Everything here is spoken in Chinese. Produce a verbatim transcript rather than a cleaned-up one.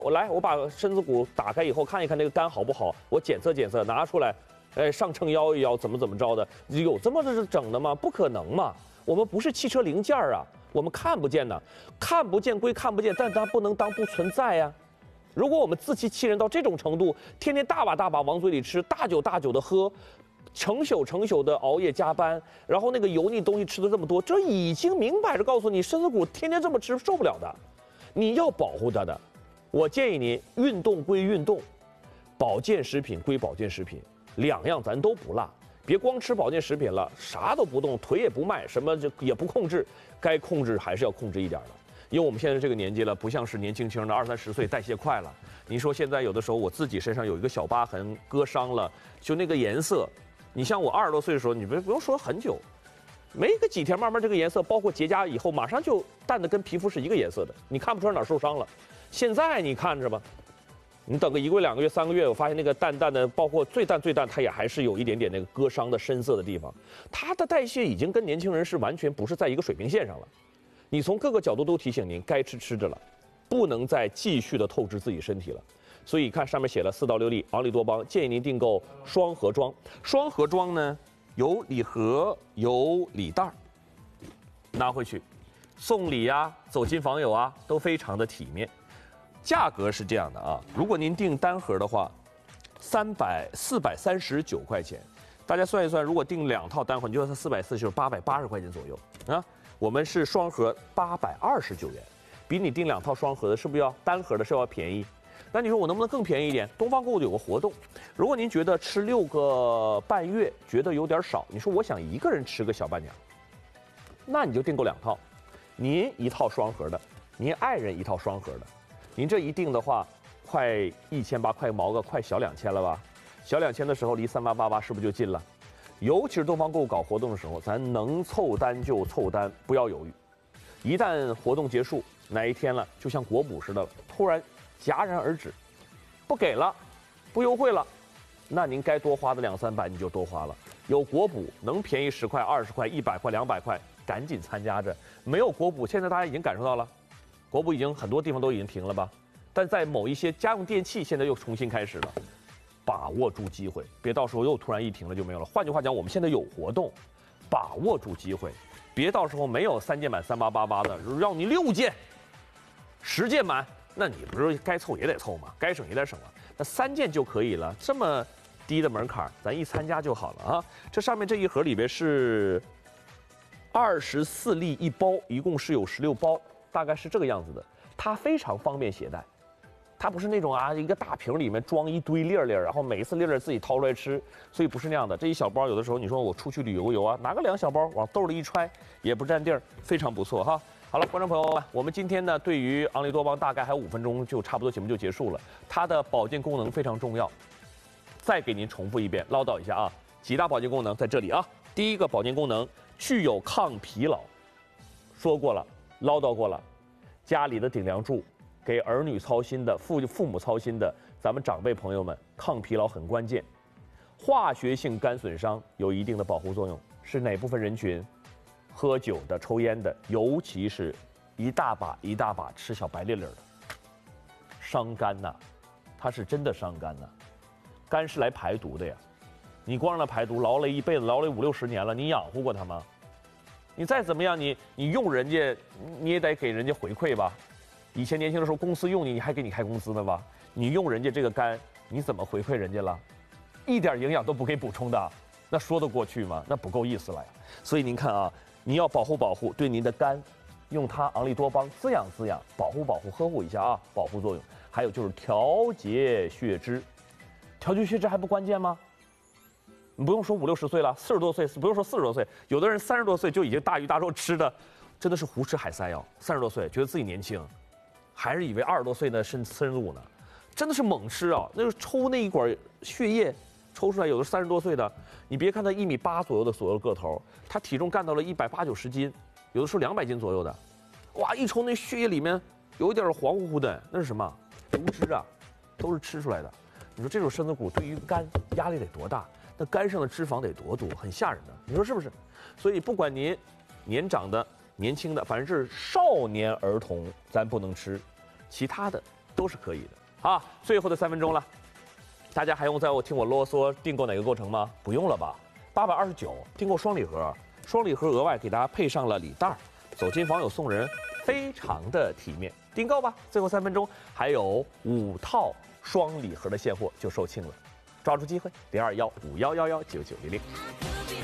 我来，我把身子骨打开以后看一看那个肝好不好，我检测检测，拿出来，哎，上秤摇一摇，怎么怎么着的？有这么这整的吗？不可能嘛！我们不是汽车零件啊，我们看不见的，看不见归看不见，但它不能当不存在呀。如果我们自欺欺人到这种程度，天天大把大把往嘴里吃，大酒大酒的喝。 成宿成宿的熬夜加班，然后那个油腻东西吃的这么多，这已经明摆着告诉你，身子骨天天这么吃受不了的，你要保护它的。我建议您运动归运动，保健食品归保健食品，两样咱都不落，别光吃保健食品了，啥都不动，腿也不迈，什么就也不控制，该控制还是要控制一点的。因为我们现在这个年纪了，不像是年轻轻的二三十岁代谢快了。您说现在有的时候我自己身上有一个小疤痕，割伤了，就那个颜色。 你像我二十多岁的时候，你不不用说很久，没个几天，慢慢这个颜色，包括结痂以后，马上就淡的跟皮肤是一个颜色的，你看不出来哪儿受伤了。现在你看着吧，你等个一个月、两个月、三个月，我发现那个淡淡的，包括最淡最淡，它也还是有一点点那个割伤的深色的地方。它的代谢已经跟年轻人是完全不是在一个水平线上了。你从各个角度都提醒您，该吃吃着了，不能再继续的透支自己身体了。 所以看上面写了四到六粒昂利多邦，建议您订购双盒装。双盒装呢，有礼盒，有礼袋儿，拿回去送礼啊，走亲访友啊，都非常的体面。价格是这样的啊，如果您订单盒的话，三百四百三十九块钱，大家算一算，如果订两套单盒，你就算四百四就是八百八十块钱左右啊。我们是双盒八百二十九元，比你订两套双盒的，是不是要单盒的是要便宜？ 那你说我能不能更便宜一点？东方购物有个活动，如果您觉得吃六个半月觉得有点少，你说我想一个人吃个小半年，那你就订购两套，您一套双盒的，您爱人一套双盒的，您这一订的话，快一千八，快毛个快小两千了吧？小两千的时候离三八八八是不是就近了？尤其是东方购物搞活动的时候，咱能凑单就凑单，不要犹豫。一旦活动结束哪一天了，就像国补似的，突然。 戛然而止，不给了，不优惠了，那您该多花的两三百你就多花了。有国补能便宜十块、二十块、一百块、两百块，赶紧参加着。没有国补，现在大家已经感受到了，国补已经很多地方都已经停了吧？但在某一些家用电器，现在又重新开始了。把握住机会，别到时候又突然一停了就没有了。换句话讲，我们现在有活动，把握住机会，别到时候没有三件满三八八八的，让你六件、十件满。 那你不是该凑也得凑嘛，该省也得省了。那三件就可以了，这么低的门槛，咱一参加就好了啊。这上面这一盒里边是二十四粒一包，一共是有十六包，大概是这个样子的。它非常方便携带，它不是那种啊一个大瓶里面装一堆粒儿粒儿，然后每一次粒儿自己掏出来吃，所以不是那样的。这一小包有的时候你说我出去旅游游啊，拿个两小包往兜里一揣，也不占地儿，非常不错哈。 好了，观众朋友们，我们今天呢，对于昂利多邦大概还有五分钟就差不多节目就结束了。它的保健功能非常重要，再给您重复一遍，唠叨一下啊，几大保健功能在这里啊。第一个保健功能具有抗疲劳，说过了，唠叨过了，家里的顶梁柱，给儿女操心的、父父母操心的，咱们长辈朋友们，抗疲劳很关键。化学性肝损伤有一定的保护作用，是哪部分人群？ 喝酒的、抽烟的，尤其是一大把一大把吃小白粒粒的，伤肝呐，它是真的伤肝呐。肝是来排毒的呀，你光让它排毒，劳累一辈子，劳累五六十年了，你养活过它吗？你再怎么样，你你用人家，你也得给人家回馈吧。以前年轻的时候，公司用你，你还给你开工资呢吧？你用人家这个肝，你怎么回馈人家了？一点营养都不给补充的，那说得过去吗？那不够意思了呀。所以您看啊。 您要保护保护，对您的肝，用它昂利多邦滋养滋养，保护保护，呵护一下啊，保护作用。还有就是调节血脂，调节血脂还不关键吗？你不用说五六十岁了，四十多岁，不用说四十多岁，有的人三十多岁就已经大鱼大肉吃的，真的是胡吃海塞哟。三十多岁觉得自己年轻，还是以为二十多岁呢身身乳呢，真的是猛吃啊！那就抽那一管血液。 抽出来有的三十多岁的，你别看他一米八左右的左右个头，他体重干到了一百八九十斤，有的时候两百斤左右的，哇！一抽那血液里面有一点黄乎乎的，那是什么？油脂啊，都是吃出来的。你说这种身子骨对于肝压力得多大？那肝上的脂肪得多多，很吓人的。你说是不是？所以不管您年长的、年轻的，反正是少年儿童，咱不能吃。其他的都是可以的。好，最后的三分钟了，大家还用在我听我啰嗦订购哪个购成吗？不用了吧？八百二十九订购双礼盒，双礼盒额外给大家配上了礼袋儿，走进房有送人，非常的体面。订购吧，最后三分钟还有五套双礼盒的现货就售罄了，抓住机会，零二幺五幺幺幺九九零零。